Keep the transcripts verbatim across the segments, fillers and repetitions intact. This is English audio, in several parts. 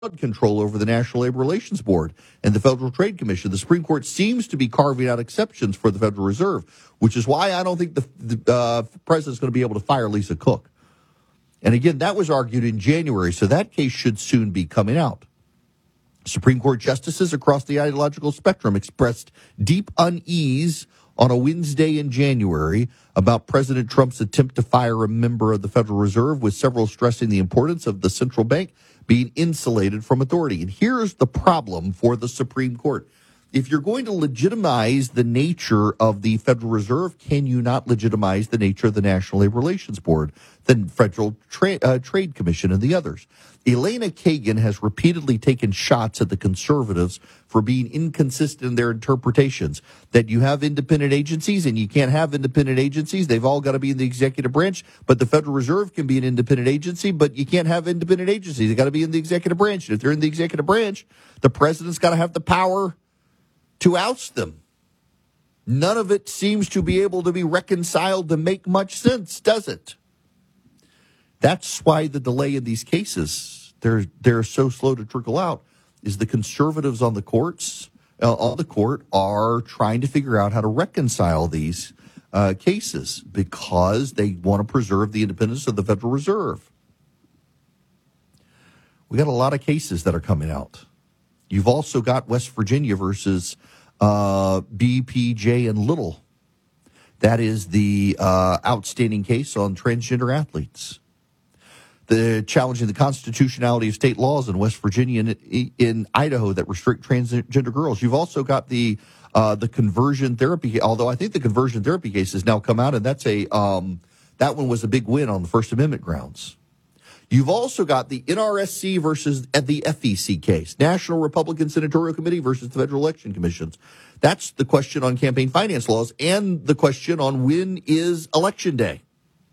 control over the National Labor Relations Board and the Federal Trade Commission. The Supreme Court seems to be carving out exceptions for the Federal Reserve, which is why I don't think the, the uh, president's going to be able to fire Lisa Cook. And again, that was argued in January, so that case should soon be coming out. Supreme Court justices across the ideological spectrum expressed deep unease on a Wednesday in January about President Trump's attempt to fire a member of the Federal Reserve, with several stressing the importance of the central bank being insulated from authority. And here's the problem for the Supreme Court. If you're going to legitimize the nature of the Federal Reserve, can you not legitimize the nature of the National Labor Relations Board, the Federal Tra- uh, Trade Commission, and the others? Elena Kagan has repeatedly taken shots at the conservatives for being inconsistent in their interpretations, that you have independent agencies and you can't have independent agencies. They've all got to be in the executive branch, but the Federal Reserve can be an independent agency, but you can't have independent agencies. They've got to be in the executive branch. And if they're in the executive branch, the president's got to have the power to oust them. None of it seems to be able to be reconciled to make much sense, does it? That's why the delay in these cases, they're, they're so slow to trickle out, is the conservatives on the courts, uh, on the court, are trying to figure out how to reconcile these uh, cases because they want to preserve the independence of the Federal Reserve. We got a lot of cases that are coming out. You've also got West Virginia versus uh, B P J and Little. That is the uh, outstanding case on transgender athletes. The challenging the constitutionality of state laws in West Virginia and in Idaho that restrict transgender girls. You've also got the uh, the conversion therapy, although I think the conversion therapy case has now come out, and that's a um, that one was a big win on the First Amendment grounds. You've also got the N R S C versus the F E C case, National Republican Senatorial Committee versus the Federal Election Commissions. That's the question on campaign finance laws and the question on when is Election Day.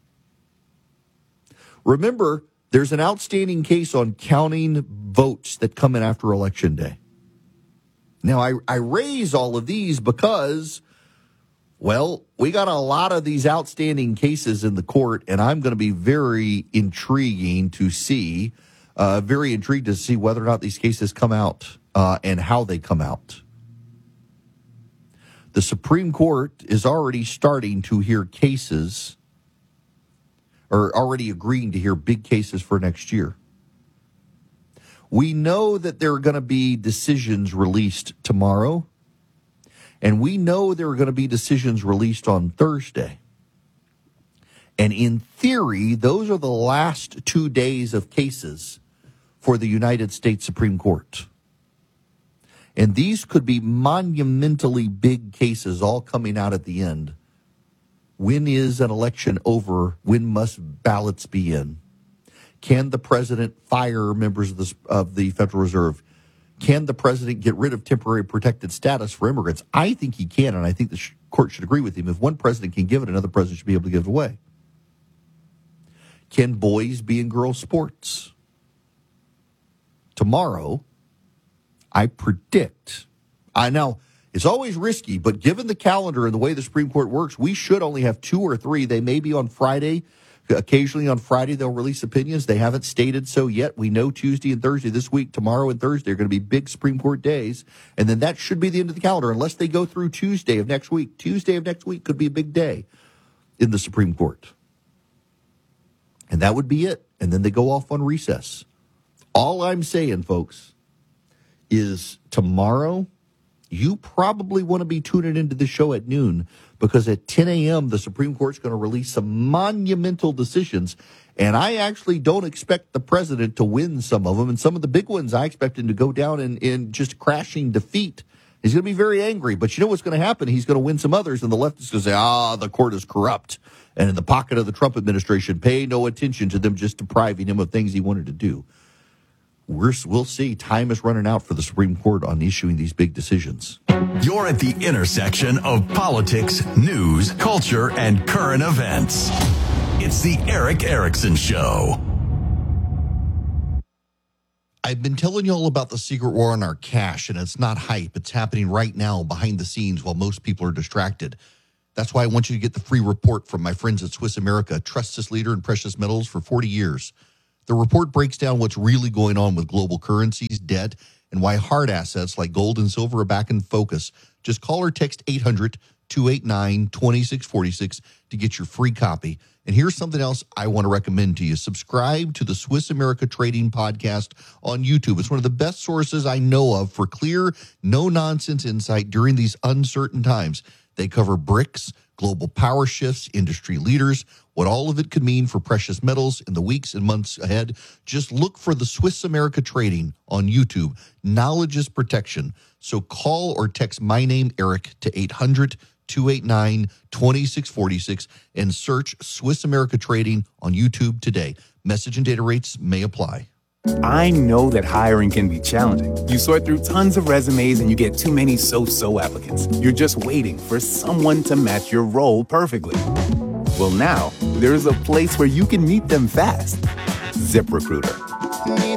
Remember, there's an outstanding case on counting votes that come in after Election Day. Now, I, I raise all of these because, well, we got a lot of these outstanding cases in the court, and I'm going to be very intriguing to see, uh, very intrigued to see whether or not these cases come out uh, and how they come out. The Supreme Court is already starting to hear cases, or already agreeing to hear big cases for next year. We know that there are going to be decisions released tomorrow. And we know there are going to be decisions released on Thursday. And in theory, those are the last two days of cases for the United States Supreme Court. And these could be monumentally big cases all coming out at the end. When is an election over? When must ballots be in? Can the president fire members of the, of the Federal Reserve? Can the president get rid of temporary protected status for immigrants? I think he can, and I think the sh- court should agree with him. If one president can give it, another president should be able to give it away. Can boys be in girls' sports? Tomorrow, I predict, I know it's always risky, but given the calendar and the way the Supreme Court works, we should only have two or three. They may be on Friday. Occasionally on Friday, they'll release opinions. They haven't stated so yet. We know Tuesday and Thursday this week, tomorrow and Thursday are going to be big Supreme Court days. And then that should be the end of the calendar, unless they go through Tuesday of next week. Tuesday of next week could be a big day in the Supreme Court. And that would be it. And then they go off on recess. All I'm saying, folks, is tomorrow, you probably want to be tuning into the show at noon, because at ten a.m., the Supreme Court's going to release some monumental decisions, and I actually don't expect the president to win some of them, and some of the big ones I expect him to go down in, in just crashing defeat. He's going to be very angry, but you know what's going to happen? He's going to win some others, and the left is going to say, ah, the court is corrupt, and in the pocket of the Trump administration, pay no attention to them just depriving him of things he wanted to do. We're, we'll see. Time is running out for the Supreme Court on issuing these big decisions. You're at the intersection of politics, news, culture, and current events. It's the Erick Erickson Show. I've been telling you all about the secret war on our cash, and it's not hype. It's happening right now behind the scenes while most people are distracted. That's why I want you to get the free report from my friends at Swiss America, trusted leader in precious metals for forty years. The report breaks down what's really going on with global currencies, debt, and why hard assets like gold and silver are back in focus. Just call or text eight hundred, two eight nine, two six four six to get your free copy. And here's something else I want to recommend to you. Subscribe to the Swiss America Trading Podcast on YouTube. It's one of the best sources I know of for clear, no-nonsense insight during these uncertain times. They cover BRICS, global power shifts, industry leaders, what all of it could mean for precious metals in the weeks and months ahead. Just look for the Swiss America Trading on YouTube. Knowledge is protection. So call or text my name, Eric, to eight hundred, two eight nine, two six four six and search Swiss America Trading on YouTube today. Message and data rates may apply. I know that hiring can be challenging. You sort through tons of resumes and you get too many so-so applicants. You're just waiting for someone to match your role perfectly. Well, now there's a place where you can meet them fast. ZipRecruiter.